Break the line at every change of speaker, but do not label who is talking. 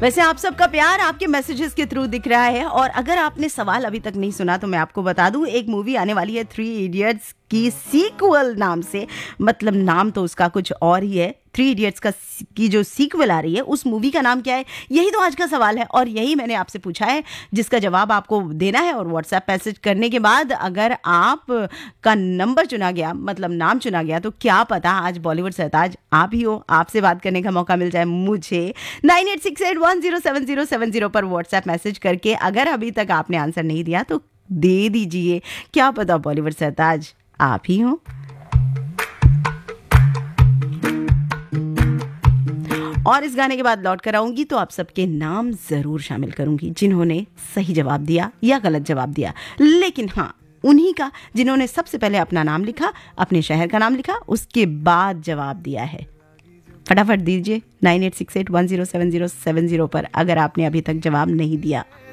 वैसे आप सबका प्यार आपके मैसेजेस के थ्रू दिख रहा है। और अगर आपने सवाल अभी तक नहीं सुना तो मैं आपको बता दूं, एक मूवी आने वाली है 3 इडियट्स की सीक्वल नाम से। मतलब नाम तो उसका कुछ और ही है। 3 इडियट्स की जो सीक्वल आ रही है उस मूवी का नाम क्या है, यही तो आज का सवाल है और यही मैंने आपसे पूछा है, जिसका जवाब आपको देना है। और व्हाट्सएप मैसेज करने के बाद अगर आप का नंबर चुना गया, मतलब नाम चुना गया, तो क्या पता आज बॉलीवुड सरताज आप ही हो, आपसे बात करने का मौका मिल जाए मुझे 9868107070 पर व्हाट्सएप मैसेज करके। अगर अभी तक आपने आंसर नहीं दिया तो दे दीजिए, क्या पता बॉलीवुड सरताज आप ही हो। और इस गाने के बाद लौट कर आऊंगी तो आप सबके नाम जरूर शामिल करूंगी जिन्होंने सही जवाब दिया या गलत जवाब दिया, लेकिन हाँ उन्हीं का जिन्होंने सबसे पहले अपना नाम लिखा, अपने शहर का नाम लिखा, उसके बाद जवाब दिया है। फटाफट दीजिए 9868107070 पर अगर आपने अभी तक जवाब नहीं दिया।